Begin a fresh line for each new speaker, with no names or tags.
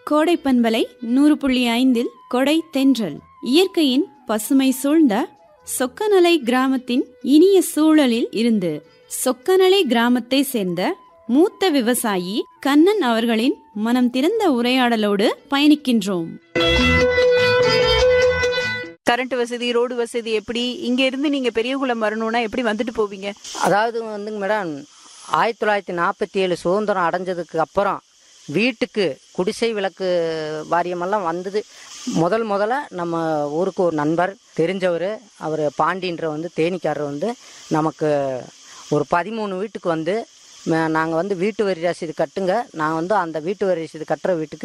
கோடை பண்பலை 100.5 கொடை தென்றல் இயற்கையின் பசுமை சூழ்ந்த சொக்கநலை கிராமத்தின் இனிய சூழலில் இருந்து சொக்கநலை கிராமத்தை சேர்ந்த மூத்த விவசாயி கண்ணன் அவர்களின் மனம் திறந்த உரையாடலோடு பயணிக்கின்றோம்.
கரண்ட் வசதி, ரோடு வசதி எப்படி? இங்க இருந்து நீங்க பெரியகுளம் வரணும்னா எப்படி வந்துட்டு போவீங்க?
அதாவது வந்துங்க மேடம், 1947 சுதந்திரம் அடைஞ்சதுக்கு அப்புறம் வீட்டுக்கு குடிசை விளக்கு வாரியமெல்லாம் வந்தது. முதல்ல நம்ம ஊருக்கு ஒரு நண்பர் தெரிஞ்சவர், அவர் பாண்டின்ற தேனிக்காரர் நமக்கு ஒரு 13 வீட்டுக்கு நாங்கள் வீட்டு வரி ரசீது கட்டுங்க, நான் அந்த வீட்டு வரி ரசீது கட்டுற வீட்டுக்கு